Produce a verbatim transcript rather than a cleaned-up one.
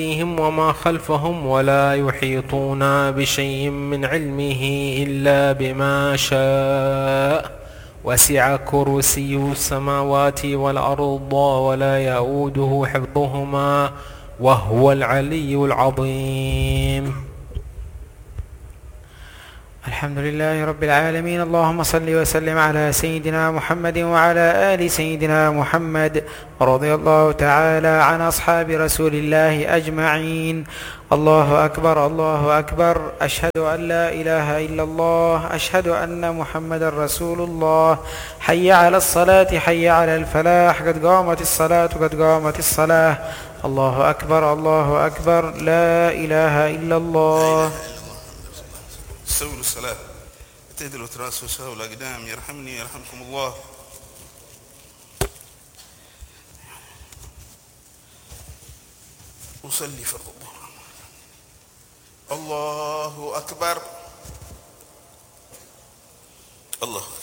وما خلفهم ولا يحيطون بشيء من علمه إلا بما شاء وسع كرسيه السماوات والأرض ولا يؤوده حفظهما وهو العلي العظيم. الحمد لله رب العالمين. اللهم صل وسلم على سيدنا محمد وعلى آل سيدنا محمد، رضي الله تعالى عن أصحاب رسول الله أجمعين. الله أكبر الله أكبر، أشهد أن لا إله إلا الله، أشهد أن محمد رسول الله. حي على الصلاة حي على الفلاح، قد قامت الصلاة قد قامت الصلاة. الله أكبر الله أكبر، لا إله إلا الله. استووا للصلاة، اعتدلوا وتراصوا وساووا الأقدام، يرحمني يرحمكم الله. أصلي فرض الظهر. الله أكبر. الله